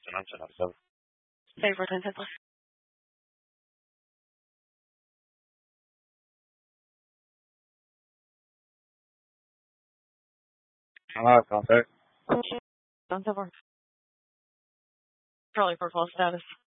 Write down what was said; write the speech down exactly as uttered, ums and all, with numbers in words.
Favorite and Hitler. Ah, contact. Don't have our Charlie for call status.